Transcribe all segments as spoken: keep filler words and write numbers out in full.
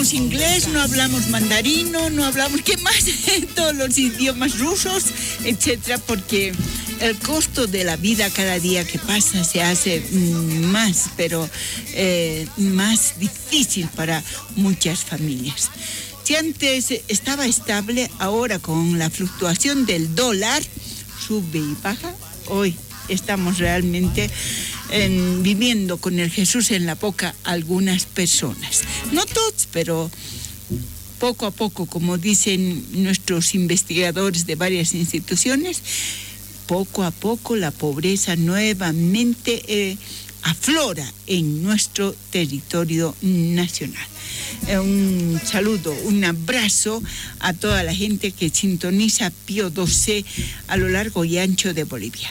hablamos inglés, no hablamos mandarino, no hablamos, ¿qué más? Todos los idiomas rusos, etcétera, porque el costo de la vida cada día que pasa se hace más, pero eh, más difícil para muchas familias. Si antes estaba estable, ahora con la fluctuación del dólar, sube y baja, hoy estamos realmente eh, viviendo con el Jesús en la boca algunas personas. No todos, pero poco a poco, como dicen nuestros investigadores de varias instituciones, poco a poco la pobreza nuevamente eh, aflora en nuestro territorio nacional. Eh, un saludo, un abrazo a toda la gente que sintoniza Pío doce a lo largo y ancho de Bolivia.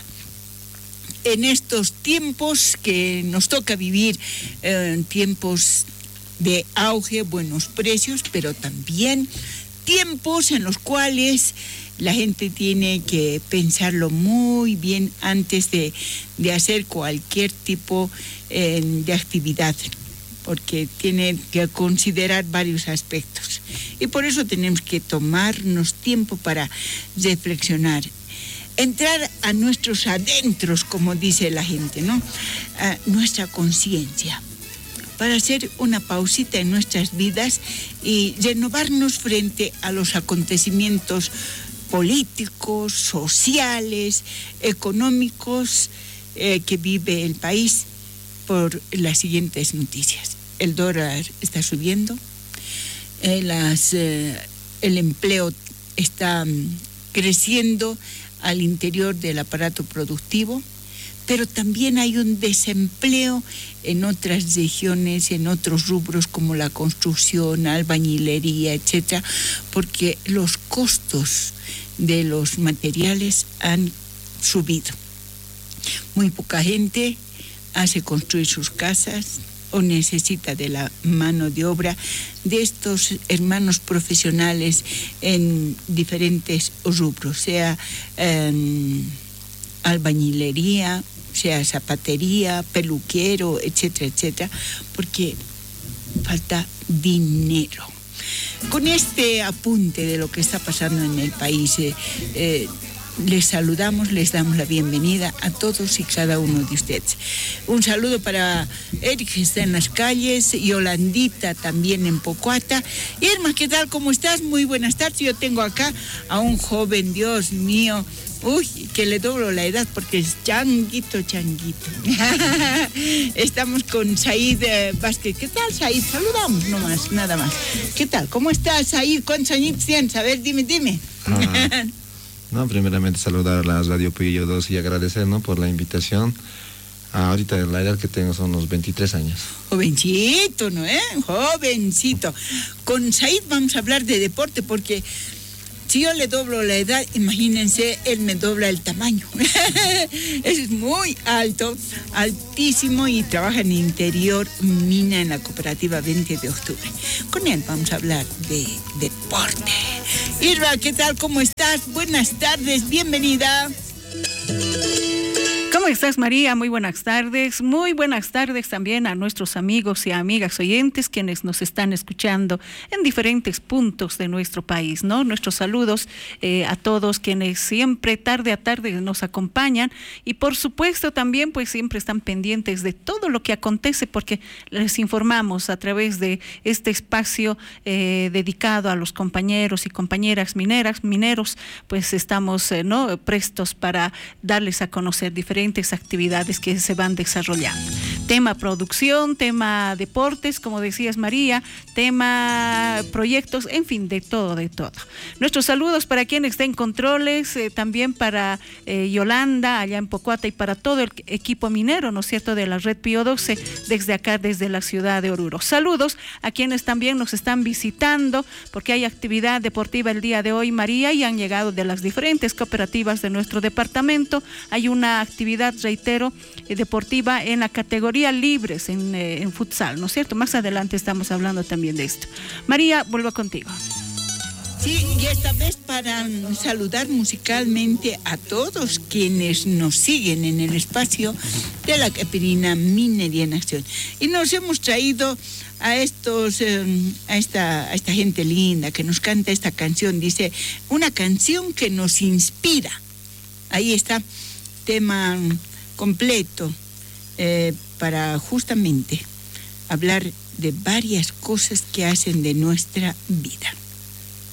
En estos tiempos que nos toca vivir, eh, tiempos de auge, buenos precios, pero también tiempos en los cuales la gente tiene que pensarlo muy bien antes de, de hacer cualquier tipo eh, de actividad, porque tiene que considerar varios aspectos. Y por eso tenemos que tomarnos tiempo para reflexionar, entrar a nuestros adentros, como dice la gente, ¿no? A nuestra conciencia, para hacer una pausita en nuestras vidas y renovarnos frente a los acontecimientos políticos, sociales, económicos eh, que vive el país por las siguientes noticias. El dólar está subiendo, eh, las, eh, el empleo está um, creciendo al interior del aparato productivo, pero también hay un desempleo en otras regiones, en otros rubros como la construcción, albañilería, etcétera, porque los costos de los materiales han subido. Muy poca gente hace construir sus casas o necesita de la mano de obra de estos hermanos profesionales en diferentes rubros, sea eh, albañilería, sea zapatería, peluquero, etcétera, etcétera, porque falta dinero. Con este apunte de lo que está pasando en el país, eh, eh, les saludamos, les damos la bienvenida a todos y cada uno de ustedes. Un saludo para Eric, que está en las calles, y Yolandita también en Pocuata. Irma, ¿qué tal? ¿Cómo estás? Muy buenas tardes. Yo tengo acá a un joven, Dios mío, uy, que le doblo la edad porque es changuito, changuito. Estamos con Said eh, Vázquez. ¿Qué tal, Said? Saludamos nomás, nada más. ¿Qué tal? ¿Cómo estás, Said? ¿Cuántos añitos tienes? A ver, dime, dime. Ah. No, primeramente saludar a la Radio Pío doce y agradecer, ¿no?, por la invitación. Ah, ahorita la edad que tengo son unos veintitrés años. Jovencito, ¿no? ¿Eh? Jovencito. Con Said vamos a hablar de deporte porque si yo le doblo la edad, imagínense, él me dobla el tamaño. Es muy alto, altísimo, y trabaja en interior mina en la cooperativa veinte de octubre. Con él vamos a hablar de deporte. Irma, ¿qué tal? ¿Cómo estás? Buenas tardes, bienvenida. ¿Cómo estás, María? Muy buenas tardes. Muy buenas tardes también a nuestros amigos y amigas oyentes quienes nos están escuchando en diferentes puntos de nuestro país, ¿no? Nuestros saludos eh, a todos quienes siempre tarde a tarde nos acompañan y por supuesto también pues siempre están pendientes de todo lo que acontece porque les informamos a través de este espacio eh, dedicado a los compañeros y compañeras mineras, mineros, pues estamos eh, ¿no? prestos para darles a conocer diferentes actividades que se van desarrollando. Tema producción, tema deportes, como decías, María, tema proyectos, en fin, de todo, de todo. Nuestros saludos para quienes estén en controles, eh, también para eh, Yolanda, allá en Pocuata, y para todo el equipo minero, ¿no es cierto?, de la Red Pío doce, desde acá, desde la ciudad de Oruro. Saludos a quienes también nos están visitando, porque hay actividad deportiva el día de hoy, María, y han llegado de las diferentes cooperativas de nuestro departamento. Hay una actividad, reitero, eh, deportiva en la categoría libres, en, eh, en futsal, ¿no es cierto? Más adelante estamos hablando también de esto. María, vuelvo contigo. Sí, y esta vez para saludar musicalmente a todos quienes nos siguen en el espacio de la Caipirina Minería en Acción. Y nos hemos traído a estos, eh, a esta, a esta gente linda que nos canta esta canción. Dice, una canción que nos inspira. Ahí está, tema completo eh, para justamente hablar de varias cosas que hacen de nuestra vida.